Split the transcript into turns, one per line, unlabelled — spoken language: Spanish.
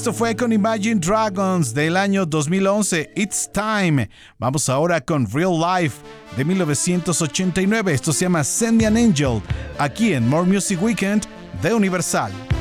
Esto fue con Imagine Dragons del año 2011, It's Time. Vamos ahora con Real Life de 1989. Esto se llama Send Me an Angel, aquí en More Music Weekend de Universal.